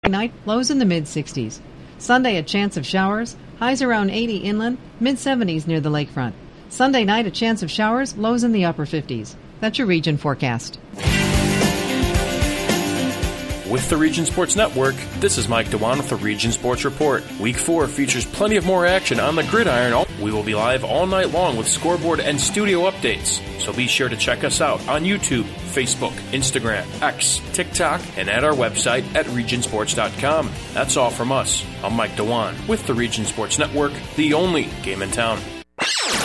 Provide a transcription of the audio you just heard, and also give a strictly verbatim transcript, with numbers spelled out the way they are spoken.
Night, lows in the mid sixties. Sunday, a chance of showers, highs around eighty inland, mid seventies near the lakefront. Sunday night, a chance of showers, lows in the upper fifties. That's your region forecast. With the Region Sports Network, this is Mike Dewan with the Region Sports Report. Week four features plenty of more action on the gridiron. We will be live all night long with scoreboard and studio updates, so be sure to check us out on YouTube, Facebook, Instagram, X, TikTok, and at our website at region sports dot com. That's all from us. I'm Mike Dewan with the Region Sports Network, the only game in town.